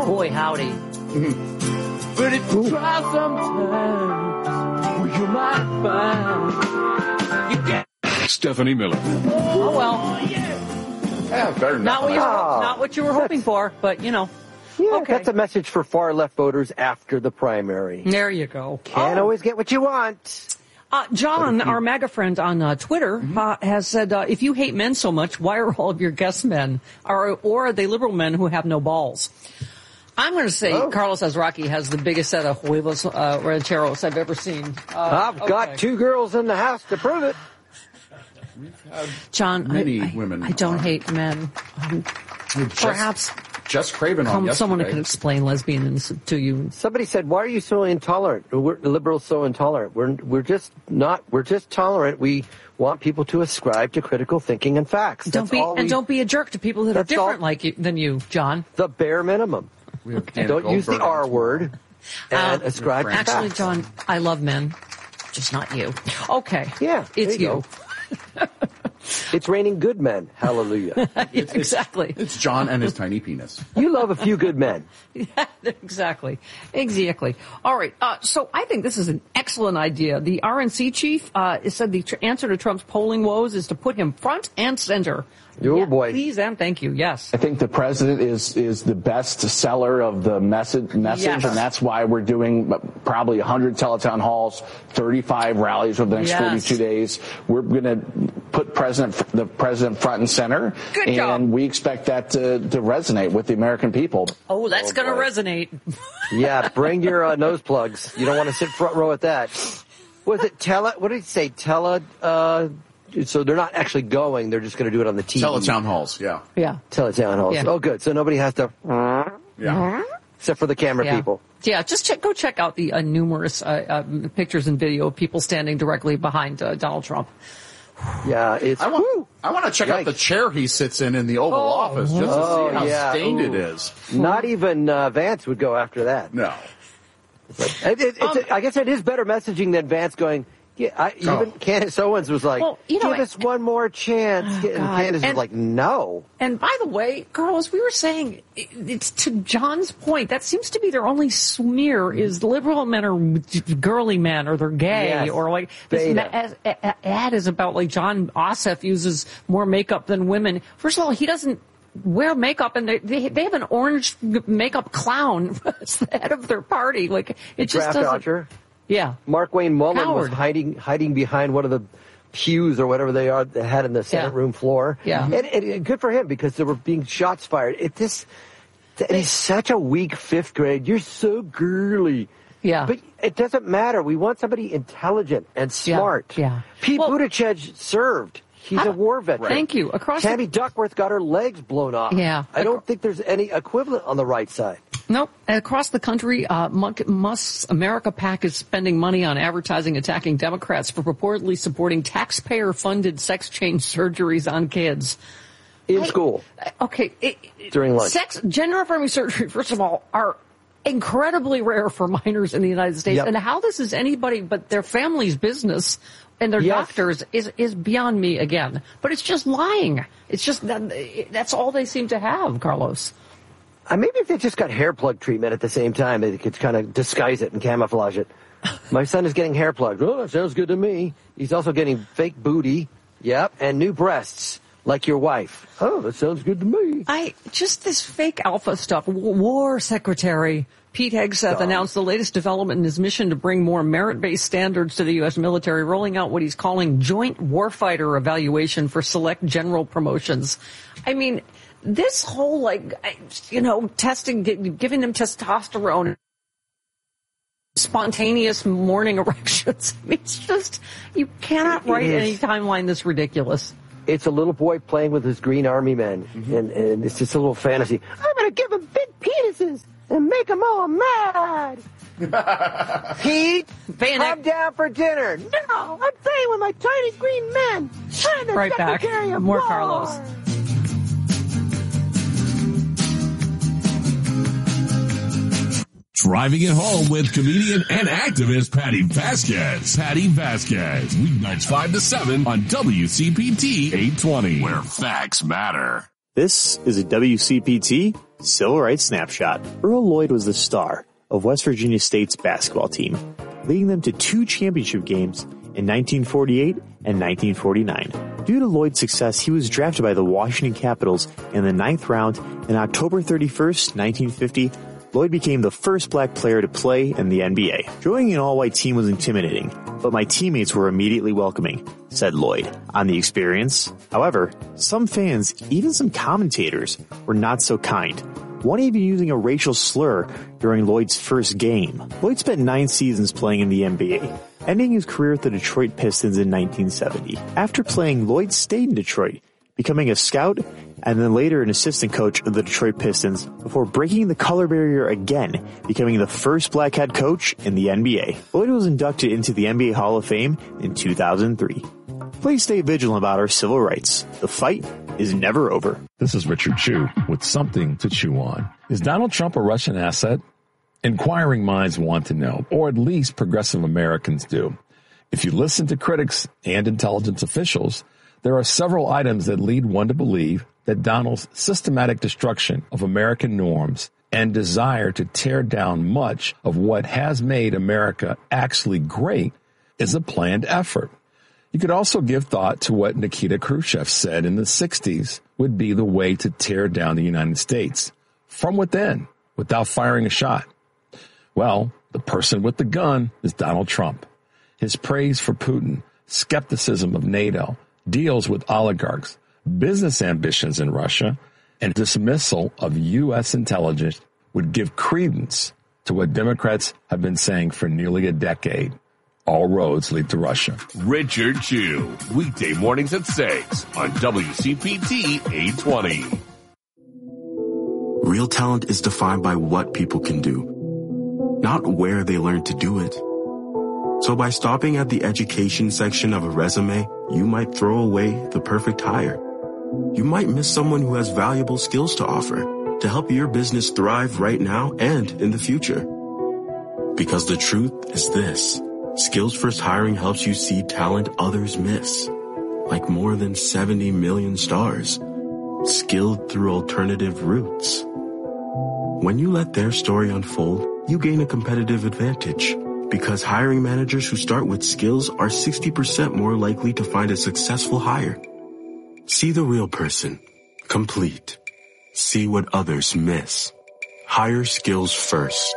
boy, howdy. But if you try sometimes, well, you might find you get Stephanie Miller. Oh, well. Yeah, better Not what you were hoping for, but, you know. Yeah, Okay. That's a message for far left voters after the primary. There you go. Can't always get what you want. John, our MAGA friend on Twitter, has said, if you hate men so much, why are all of your guests men? Or are they liberal men who have no balls? I'm going to say Carlos Azraqui has the biggest set of huevos rancheros I've ever seen. I've got 2 girls in the house to prove it. John, many women I don't hate men. Perhaps Jess Craven on yesterday. someone who can explain lesbianism to you. Somebody said, "Why are you so intolerant? We're liberals so intolerant. We're just not. We're just tolerant. We want people to ascribe to critical thinking and facts. Don't be a jerk to people that are different than you, John. The bare minimum. Don't use the R word and ascribe to facts. Actually, John, I love men, just not you. Okay. Yeah, it's you. It's raining good men. Hallelujah. Exactly. It's John and his tiny penis. You love a few good men. Yeah, exactly. All right. So I think this is an excellent idea. The RNC chief said the answer to Trump's polling woes is to put him front and center. Oh, boy. Please and thank you. Yes. I think the president is the best seller of the message, Yes. and that's why we're doing probably 100 teletown halls, 35 rallies over the next 42 days. We're going to put the president front and center. Good and job. we expect that to resonate with the American people. Oh, that's going to resonate. Yeah, bring your nose plugs. You don't want to sit front row at that. Was it what did he say? So they're not actually going, they're just going to do it on the TV. Teletown halls, yeah. Yeah. Teletown halls. Yeah. Oh, good. So nobody has to... Yeah. Except for the camera people. Yeah, just go check out the numerous pictures and video of people standing directly behind Donald Trump. Yeah, it's... I want to check out the chair he sits in the Oval Office just to see how stained it is. Not even Vance would go after that. No. I guess it is better messaging than Vance going... Yeah, even Candace Owens was like, give us one more chance. And Candace was like, no. And by the way, Carlos, we were saying, it's to John's point, that seems to be their only smear is liberal men are girly men or they're gay or like this ad is about like John Ossoff uses more makeup than women. First of all, he doesn't wear makeup and they have an orange makeup clown as the head of their party. Like it just doesn't. Dodger. Yeah. Mark Wayne Mullen was hiding behind one of the pews or whatever they had in the Senate room floor. Yeah. And good for him because there were being shots fired. It is such a weak fifth grade. You're so girly. Yeah. But it doesn't matter. We want somebody intelligent and smart. Yeah. Pete Buttigieg served. He's a war veteran. Thank you. Tammy Duckworth got her legs blown off. Yeah. I don't think there's any equivalent on the right side. Nope. Across the country, Musk's America PAC is spending money on advertising attacking Democrats for purportedly supporting taxpayer-funded sex change surgeries on kids. In school. Okay. During lunch. Gender-affirming surgery, first of all, are incredibly rare for minors in the United States. Yep. And how this is anybody but their family's business and their doctors is beyond me again. But it's just lying. It's just that's all they seem to have, Carlos. Maybe if they just got hair plug treatment at the same time, they could kind of disguise it and camouflage it. My son is getting hair plugged. Oh, that sounds good to me. He's also getting fake booty. Yep. And new breasts, like your wife. Oh, that sounds good to me. This fake alpha stuff. War Secretary Pete Hegseth announced the latest development in his mission to bring more merit-based standards to the U.S. military, rolling out what he's calling joint warfighter evaluation for select general promotions. I mean, this whole, testing, giving them testosterone, spontaneous morning erections. I mean, it's just, you cannot write any timeline this ridiculous. It's a little boy playing with his green army men, and it's just a little fantasy. I'm going to give them big penises and make them all mad. Pete, come down for dinner. No, I'm playing with my tiny green men. I'm the right back. Secretary of More War. Carlos. Driving it home with comedian and activist Patty Vasquez. Patty Vasquez. Weeknights 5 to 7 on WCPT 820. Where facts matter. This is a WCPT Civil Rights Snapshot. Earl Lloyd was the star of West Virginia State's basketball team, leading them to 2 championship games in 1948 and 1949. Due to Lloyd's success, he was drafted by the Washington Capitals in the 9th round, and October 31st, 1950, Lloyd became the first black player to play in the NBA. Joining an all-white team was intimidating, but my teammates were immediately welcoming, said Lloyd on the experience. However, some fans, even some commentators, were not so kind, one even using a racial slur during Lloyd's first game. Lloyd spent 9 seasons playing in the NBA, ending his career with the Detroit Pistons in 1970. After playing, Lloyd stayed in Detroit, becoming a scout and then later an assistant coach of the Detroit Pistons before breaking the color barrier again, becoming the first black head coach in the NBA. Lloyd was inducted into the NBA Hall of Fame in 2003. Please stay vigilant about our civil rights. The fight is never over. This is Richard Chu with something to chew on. Is Donald Trump a Russian asset? Inquiring minds want to know, or at least progressive Americans do. If you listen to critics and intelligence officials, there are several items that lead one to believe that Donald's systematic destruction of American norms and desire to tear down much of what has made America actually great is a planned effort. You could also give thought to what Nikita Khrushchev said in the 60s would be the way to tear down the United States from within without firing a shot. Well, the person with the gun is Donald Trump. His praise for Putin, skepticism of NATO, deals with oligarchs, business ambitions in Russia, and dismissal of U.S. intelligence would give credence to what Democrats have been saying for nearly a decade. All roads lead to Russia. Richard Chu, weekday mornings at 6 on WCPT 820. Real talent is defined by what people can do, not where they learn to do it. So by stopping at the education section of a resume, you might throw away the perfect hire. You might miss someone who has valuable skills to offer to help your business thrive right now and in the future. Because the truth is this. Skills First Hiring helps you see talent others miss, like more than 70 million stars, skilled through alternative routes. When you let their story unfold, you gain a competitive advantage, because hiring managers who start with skills are 60% more likely to find a successful hire. See the real person, complete. See what others miss. Hire skills first.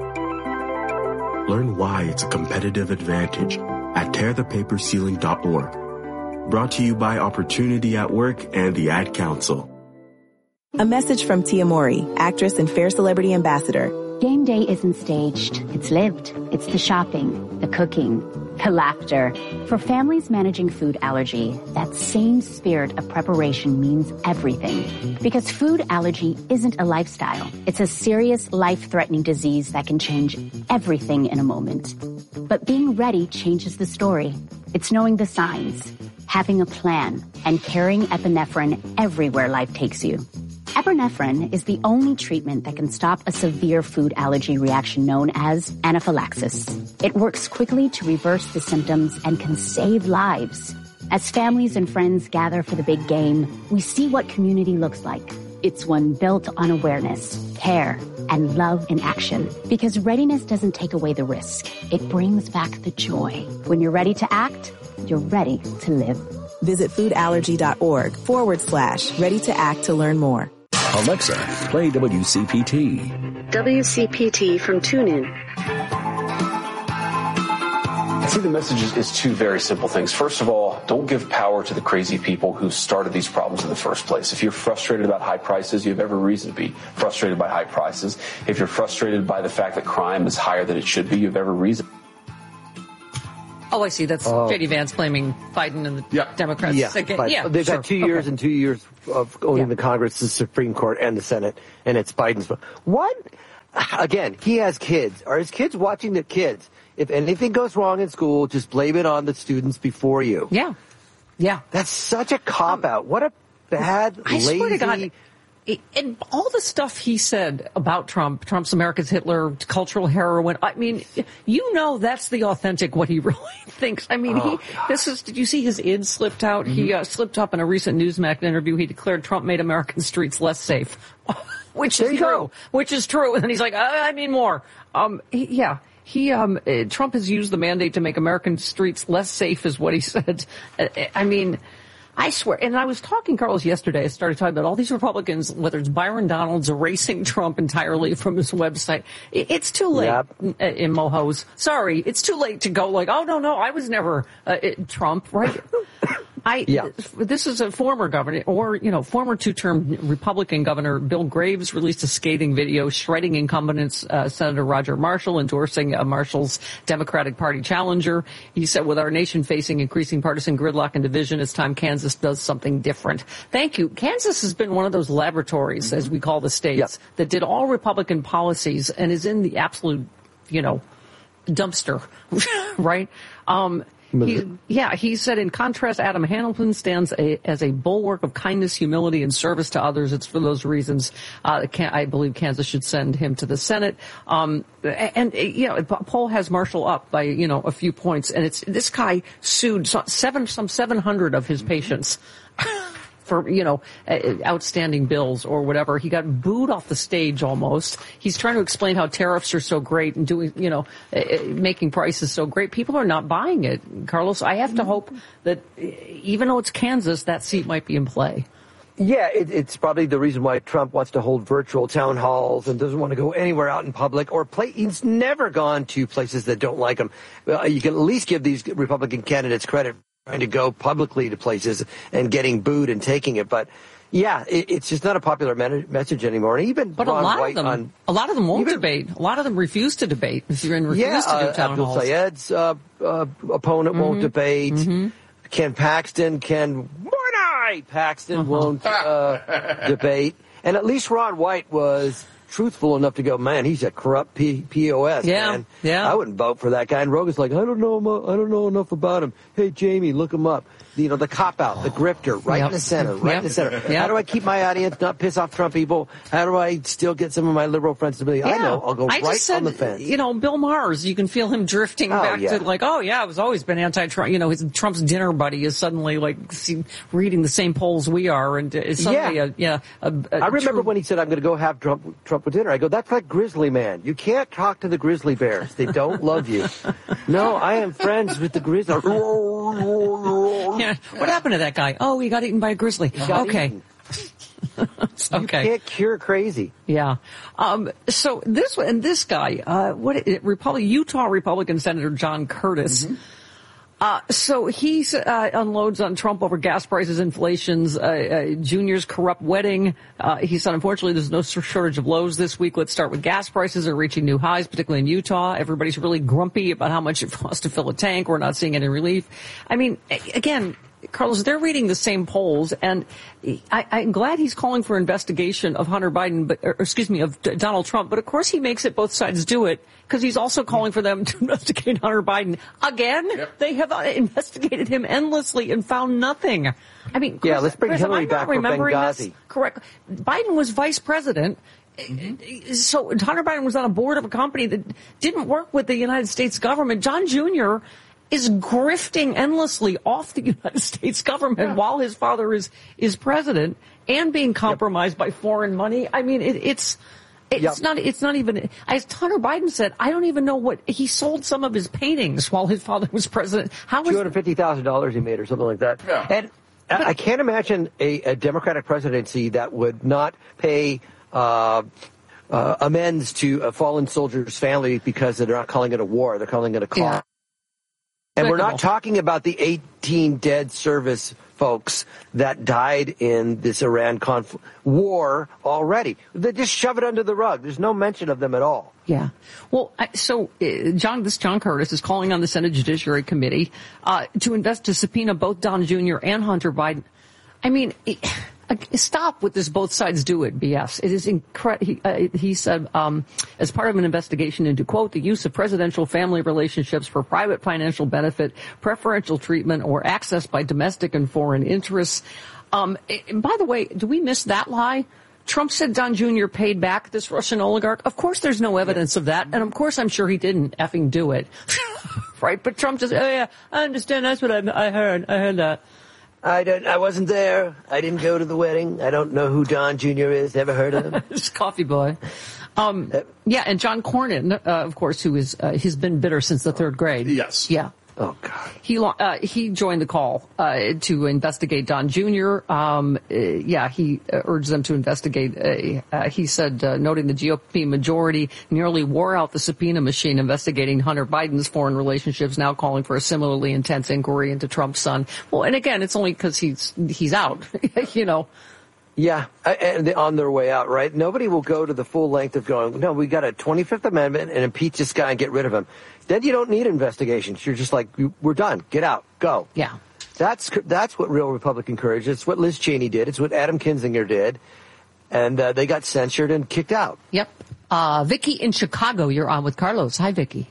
Learn why it's a competitive advantage at tearthepaperceiling.org. Brought to you by Opportunity at Work and the Ad Council. A message from Tia Mori, actress and Fair Celebrity Ambassador. Game day isn't staged. It's lived. It's the shopping, the cooking, the laughter. For families managing food allergy, that same spirit of preparation means everything. Because food allergy isn't a lifestyle. It's a serious, life-threatening disease that can change everything in a moment. But being ready changes the story. It's knowing the signs, having a plan, and carrying epinephrine everywhere life takes you. Epinephrine is the only treatment that can stop a severe food allergy reaction known as anaphylaxis. It works quickly to reverse the symptoms and can save lives. As families and friends gather for the big game, we see what community looks like. It's one built on awareness, care, and love in action. Because readiness doesn't take away the risk. It brings back the joy. When you're ready to act, you're ready to live. Visit foodallergy.org/ready to act to learn more. Alexa, play WCPT. WCPT from TuneIn. I see the message is 2 very simple things. First of all, don't give power to the crazy people who started these problems in the first place. If you're frustrated about high prices, you have every reason to be frustrated by high prices. If you're frustrated by the fact that crime is higher than it should be, you have every reason. Oh, I see. That's J.D. Vance blaming Biden and the Democrats. They've got 2 years and 2 years of owning the Congress, the Supreme Court, and the Senate, and it's Biden's. What? Again, he has kids. Are his kids watching the kids? If anything goes wrong in school, just blame it on the students before you. Yeah. That's such a cop-out. What a bad, I lazy... swear to God, and all the stuff he said about Trump's America's Hitler, cultural heroine. I mean, that's the authentic what he really thinks. I mean, did you see his id slipped out? Mm-hmm. He slipped up in a recent Newsmax interview. He declared Trump made American streets less safe, which is true. Which is true. And then he's like, I mean more. Trump has used the mandate to make American streets less safe is what he said. I mean, I swear, and I was talking, Carlos, yesterday, I started talking about all these Republicans, whether it's Byron Donalds erasing Trump entirely from his website. It's too late in Mohos. Sorry, it's too late to go like, oh, no, I was never Trump, right? This is a former governor, or, former two-term Republican governor Bill Graves released a scathing video shredding incumbents, Senator Roger Marshall, endorsing Marshall's Democratic Party challenger. He said, with our nation facing increasing partisan gridlock and division, it's time Kansas does something different. Thank you. Kansas has been one of those laboratories, as we call the states, that did all Republican policies and is in the absolute, dumpster, right? He said, in contrast, Adam Hamilton stands as a bulwark of kindness, humility, and service to others. It's for those reasons I believe Kansas should send him to the Senate. Poll has Marshall up by, a few points. And this guy sued some 700 of his patients for, outstanding bills or whatever. He got booed off the stage almost. He's trying to explain how tariffs are so great and doing, making prices so great. People are not buying it, Carlos. I have to hope that even though it's Kansas, that seat might be in play. Yeah, it's probably the reason why Trump wants to hold virtual town halls and doesn't want to go anywhere out in public he's never gone to places that don't like him. You can at least give these Republican candidates credit trying to go publicly to places and getting booed and taking it. But it's just not a popular message anymore. And even a lot of them won't debate. A lot of them refuse to debate. If you're refuse to do town halls. Abdul Sayed's opponent won't debate. Mm-hmm. Ken Paxton won't debate. And at least Ron White was truthful enough to go, man, he's a corrupt POS, man. Yeah. I wouldn't vote for that guy. And Rogan's like, I don't know enough about him. Hey, Jamie, look him up. The cop-out, the grifter, right in the center, in the center. Yep. How do I keep my audience, not piss off Trump people? How do I still get some of my liberal friends to believe? I know, I'll go on the fence. Bill Maher, you can feel him drifting back to like, I've always been anti-Trump. Trump's dinner buddy is suddenly reading the same polls we are. And is suddenly I remember when he said, I'm going to go have Trump for dinner. I go, that's like Grizzly Man. You can't talk to the grizzly bears. They don't love you. No, I am friends with the grizzly. Yeah. What happened to that guy? Oh, he got eaten by a grizzly. Okay. Okay. You can't cure crazy. Yeah. So this guy, Utah Republican Senator John Curtis. Mm-hmm. So he unloads on Trump over gas prices, inflation's, Junior's corrupt wedding. He said, unfortunately, there's no shortage of lows this week. Let's start with gas prices are reaching new highs, particularly in Utah. Everybody's really grumpy about how much it costs to fill a tank. We're not seeing any relief. I mean, again, Carlos, they're reading the same polls, and I'm glad he's calling for investigation of Hunter Biden, of Donald Trump. But of course, he makes it both sides do it because he's also calling for them to investigate Hunter Biden again. Yep. They have investigated him endlessly and found nothing. I mean, let's bring Hillary back from Benghazi. Correct. Biden was vice president. Mm-hmm. So Hunter Biden was on a board of a company that didn't work with the United States government. John Jr. is grifting endlessly off the United States government while his father is president and being compromised by foreign money. I mean, it's not even, as Hunter Biden said, I don't even know what, he sold some of his paintings while his father was president. How was $250,000 he made or something like that. Yeah. And I can't imagine a Democratic presidency that would not pay amends to a fallen soldier's family because they're not calling it a war. They're calling it a cause. Yeah. And we're not talking about the 18 dead service folks that died in this Iran war already. They just shove it under the rug. There's no mention of them at all. Yeah. Well, John Curtis is calling on the Senate Judiciary Committee to subpoena both Don Jr. and Hunter Biden. I mean, stop with this both sides do it BS. It is incredible. He said, as part of an investigation into, quote, the use of presidential family relationships for private financial benefit, preferential treatment, or access by domestic and foreign interests. By the way, do we miss that lie? Trump said Don Jr. paid back this Russian oligarch. Of course, there's no evidence of that. And of course, I'm sure he didn't effing do it. Right? But Trump just, oh yeah, I understand. That's what I heard. I heard that. I wasn't there. I didn't go to the wedding. I don't know who Don Jr. is. Never heard of him. Just coffee boy. Yeah, and John Cornyn, of course, who is he's been bitter since the third grade. Yes. Yeah. Oh God. He joined the call to investigate Don Jr. He urged them to investigate. He said, noting the GOP majority nearly wore out the subpoena machine investigating Hunter Biden's foreign relationships, now calling for a similarly intense inquiry into Trump's son. Well, and again, it's only because he's out, you know. Yeah, and on their way out, right? Nobody will go to the full length of going, no, we got a 25th Amendment and impeach this guy and get rid of him. Then you don't need investigations. You're just like, we're done. Get out. Go. Yeah. That's what real Republican courage is. It's what Liz Cheney did. It's what Adam Kinzinger did. And they got censured and kicked out. Yep. Vicky in Chicago, you're on with Carlos. Hi, Vicky.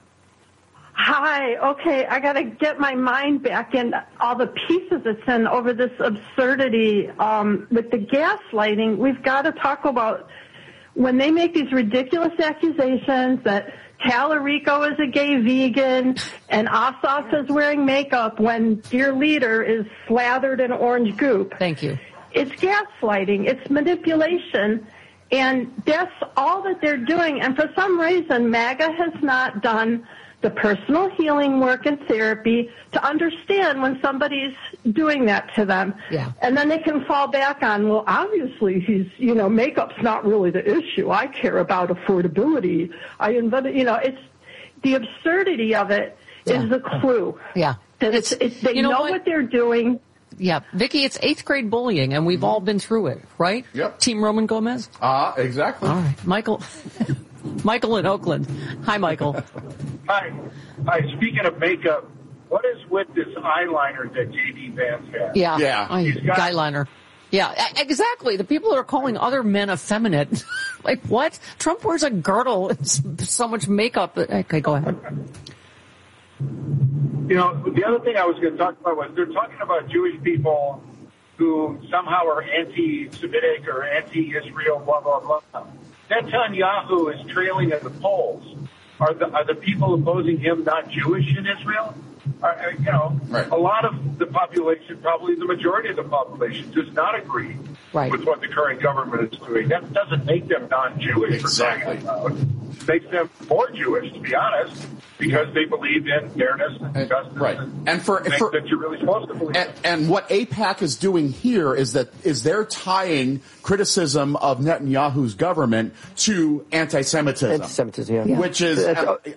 Hi. Okay, I got to get my mind back in all the pieces it's in over this absurdity with the gaslighting. We've got to talk about when they make these ridiculous accusations that Tallarico is a gay vegan and Ossoff is wearing makeup when dear leader is slathered in orange goop. Thank you. It's gaslighting. It's manipulation. And that's all that they're doing. And for some reason, MAGA has not done the personal healing work and therapy to understand when somebody's doing that to them. Yeah. And then they can fall back on, well, obviously makeup's not really the issue. I care about affordability. It's the absurdity of it is the clue. Yeah. They know what they're doing. Yeah. Vicky, it's 8th grade bullying, and we've all been through it, right? Yep. Team Roman Gomez? Exactly. All right. Michael in Oakland. Hi, Michael. Hi. Speaking of makeup, what is with this eyeliner that J.D. Vance has? Yeah. Guy liner. Yeah, exactly. The people who are calling other men effeminate. Like, what? Trump wears a girdle and so much makeup. Okay, go ahead. The other thing I was going to talk about was they're talking about Jewish people who somehow are anti-Semitic or anti-Israel, blah, blah, blah. Netanyahu is trailing at the polls. Are the people opposing him not Jewish in Israel? Right. A lot of the population, probably the majority of the population, does not agree with what the current government is doing. That doesn't make them non-Jewish. Exactly. It makes them more Jewish, to be honest, because they believe in fairness and justice. Right. And for that you're really supposed to believe. And what AIPAC is doing here is they're tying criticism of Netanyahu's government to anti-Semitism. Anti-Semitism, yeah. Which is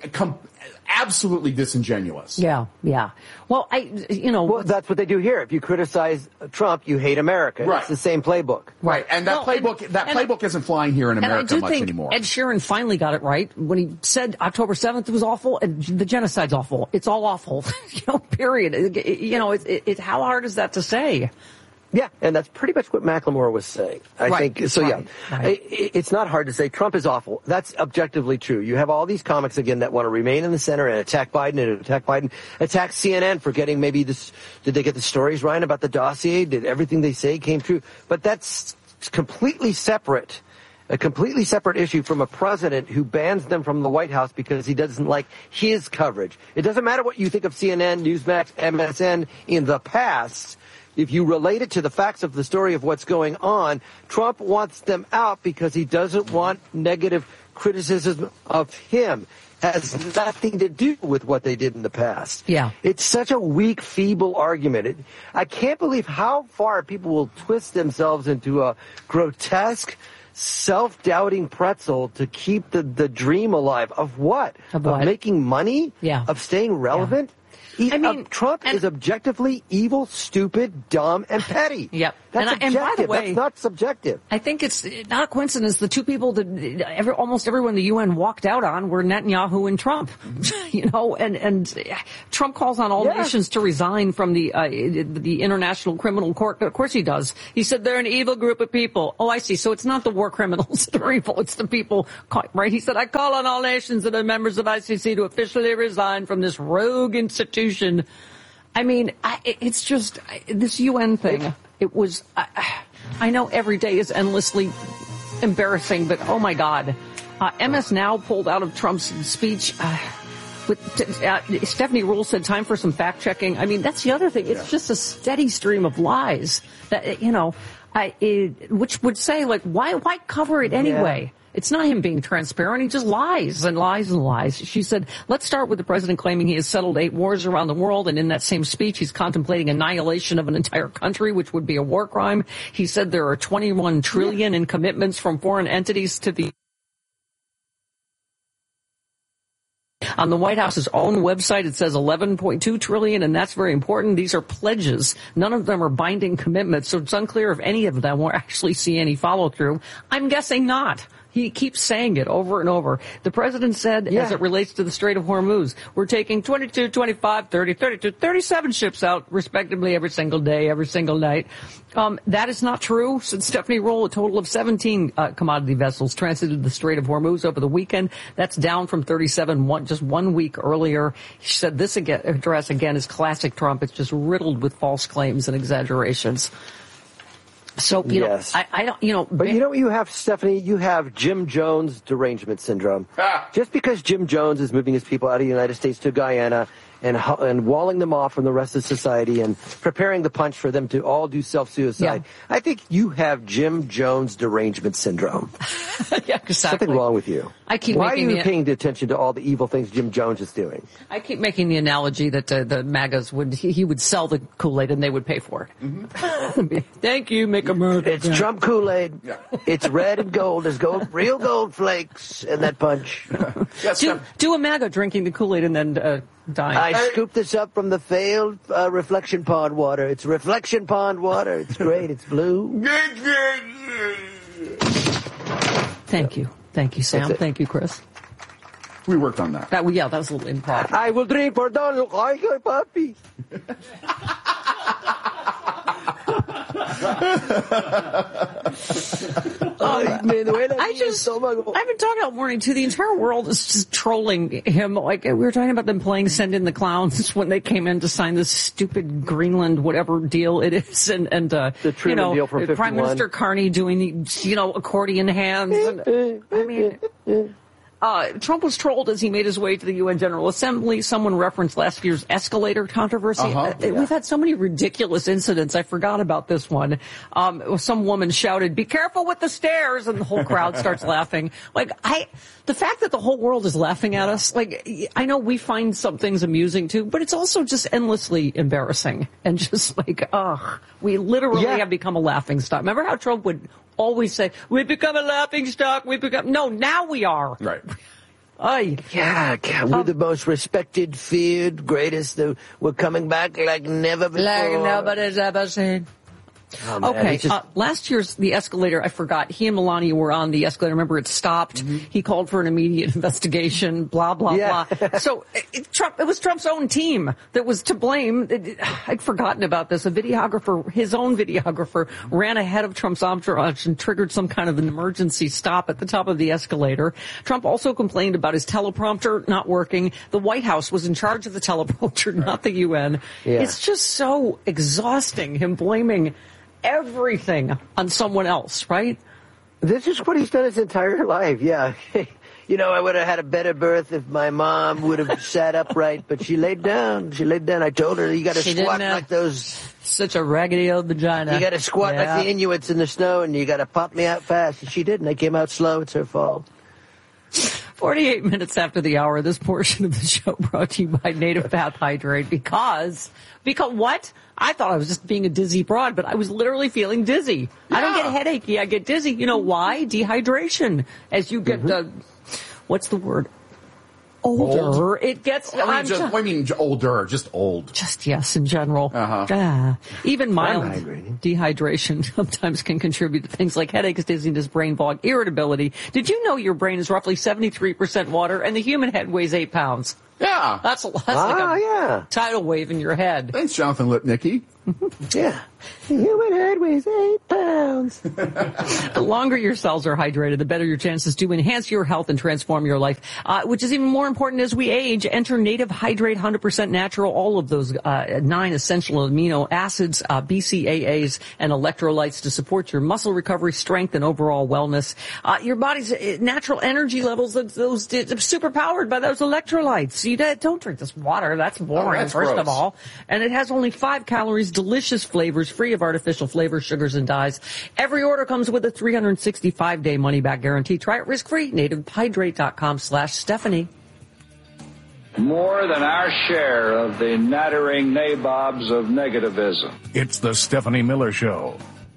absolutely disingenuous. Yeah. Well, Well, that's what they do here. If you criticize Trump, you hate America. Right. It's the same playbook. Right. And that playbook isn't flying here in America much anymore. Ed Sheeran finally got it right when he said October 7th was awful and the genocide's awful. It's all awful. Period. It's how hard is that to say? Yeah, and that's pretty much what McLemore was saying. I think so. Right. Yeah, it's not hard to say Trump is awful. That's objectively true. You have all these comics again that want to remain in the center and attack Biden, attack CNN for getting maybe this. Did they get the stories right about the dossier? Did everything they say came true? But that's completely separate. A completely separate issue from a president who bans them from the White House because he doesn't like his coverage. It doesn't matter what you think of CNN, Newsmax, MSN in the past. If you relate it to the facts of the story of what's going on, Trump wants them out because he doesn't want negative criticism of him. Has nothing to do with what they did in the past. Yeah. It's such a weak, feeble argument. I can't believe how far people will twist themselves into a grotesque, self-doubting pretzel to keep the dream alive. Of what? Of what? Of making money? Yeah. Of staying relevant? Yeah. Trump is objectively evil, stupid, dumb, and petty. Yep. That's objective. And by the way, that's not subjective. I think it's not a coincidence. The two people that almost everyone in the UN walked out on were Netanyahu and Trump. And Trump calls on all nations to resign from the International Criminal Court. Of course he does. He said they're an evil group of people. Oh, I see. So it's not the war criminals that are evil. It's the people, right? He said, I call on all nations that are members of ICC to officially resign from this rogue institution. I mean, it's just this UN thing. It was, I know every day is endlessly embarrassing, but oh my God. MS Now pulled out of Trump's speech. Stephanie Ruhle said time for some fact checking. I mean, that's the other thing. It's just a steady stream of lies that, which would say, like, why cover it anyway? Yeah. It's not him being transparent. He just lies and lies and lies. She said, let's start with the president claiming he has settled 8 wars around the world. And in that same speech, he's contemplating annihilation of an entire country, which would be a war crime. He said there are 21 trillion in commitments from foreign entities to the on the White House's own website, it says 11.2 trillion, and that's very important. These are pledges. None of them are binding commitments, so it's unclear if any of them will actually see any follow-through. I'm guessing not. He keeps saying it over and over. The president said, as it relates to the Strait of Hormuz, we're taking 22, 25, 30, 32, 37 ships out, respectively, every single day, every single night. That is not true. Since Stephanie Ruhle, a total of 17 commodity vessels transited the Strait of Hormuz over the weekend. That's down from 37 just 1 week earlier. She said this address, again, is classic Trump. It's just riddled with false claims and exaggerations. So, I don't, But you know what you have, Stephanie? You have Jim Jones derangement syndrome. Just because Jim Jones is moving his people out of the United States to Guyana and walling them off from the rest of society and preparing the punch for them to all do self-suicide. Yeah. I think you have Jim Jones derangement syndrome. Yeah, exactly. Something wrong with you. Why are you paying attention to all the evil things Jim Jones is doing? I keep making the analogy that the MAGAs he would sell the Kool-Aid and they would pay for it. Mm-hmm. Thank you, make America. It's Trump Kool-Aid. Yeah. It's red and gold. There's real gold flakes in that punch. Do a MAGA drinking the Kool-Aid and then dying. I scooped this up from the failed reflection pond water. It's reflection pond water. It's great. It's blue. Thank you. Thank you, Sam. Thank you, Chris. We worked on that. That was a little improv. I will drink for Donald. I go, puppy. I've been talking all morning too. The entire world is just trolling him. Like we were talking about them playing "Send in the Clowns" when they came in to sign this stupid Greenland whatever deal it is, and the Truman deal for 51. Prime Minister Carney doing the accordion hands. And, I mean. Trump was trolled as he made his way to the UN General Assembly. Someone referenced last year's escalator controversy. We've had so many ridiculous incidents. I forgot about this one. Some woman shouted, "Be careful with the stairs," and the whole crowd starts laughing. The fact that the whole world is laughing at us, I know we find some things amusing too, but it's also just endlessly embarrassing and just we literally have become a laughing stock. Remember how Trump would always say, "We become a laughing stock. No, now we are." Right. We're the most respected, feared, greatest. We're coming back like never before. Like nobody's ever seen. Oh, man, okay, last year's the escalator, I forgot. He and Melania were on the escalator. Remember, it stopped. Mm-hmm. He called for an immediate investigation, blah, blah, blah. So it was Trump's own team that was to blame. I'd forgotten about this. His own videographer, ran ahead of Trump's entourage and triggered some kind of an emergency stop at the top of the escalator. Trump also complained about his teleprompter not working. The White House was in charge of the teleprompter, not the UN. Yeah. It's just so exhausting, him blaming everything on someone else, right? This is what he's done his entire life, yeah. I would have had a better birth if my mom would have sat upright, but she laid down. I told her, you got to squat like those. Such a raggedy old vagina. You got to squat like the Inuits in the snow, and you got to pop me out fast. And she didn't. I came out slow. It's her fault. 48 minutes after the hour, this portion of the show brought to you by Native Path Hydrate because what? I thought I was just being a dizzy broad, but I was literally feeling dizzy. Yeah. I don't get headachy. I get dizzy. You know why? Dehydration. As you get, what's the word? Older. It gets... older. Just old. Just, yes, in general. Even mild dehydration sometimes can contribute to things like headaches, dizziness, brain fog, irritability. Did you know your brain is roughly 73% water and the human head weighs 8 pounds? Yeah. That's like a tidal wave in your head. Thanks, Jonathan Lipnicki. Yeah. The human head weighs 8 pounds. The longer your cells are hydrated, the better your chances to enhance your health and transform your life, which is even more important as we age. Enter Native Hydrate 100% natural, all of those 9 essential amino acids, BCAAs, and electrolytes to support your muscle recovery, strength, and overall wellness. Your body's natural energy levels, those super powered by those electrolytes. You don't drink this water. That's boring, that's first gross. of all. And it has only 5 calories, delicious flavors, free of artificial flavors, sugars, and dyes. Every order comes with a 365-day money-back guarantee. Try it risk-free. NativeHydrate.com/Stephanie. More than our share of the nattering nabobs of negativism. It's the Stephanie Miller Show.